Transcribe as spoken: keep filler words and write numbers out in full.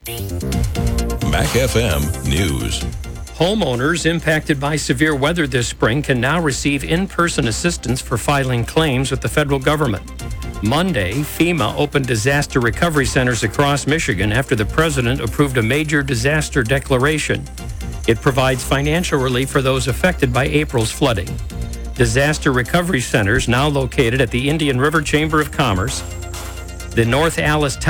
Mac F M News. Homeowners impacted by severe weather this spring can now receive in-person assistance for filing claims with the federal government. Monday, FEMA opened disaster recovery centers across Michigan after the president approved a major disaster declaration. It provides financial relief for those affected by April's flooding. Disaster recovery centers now located at the Indian River Chamber of Commerce, the North Alice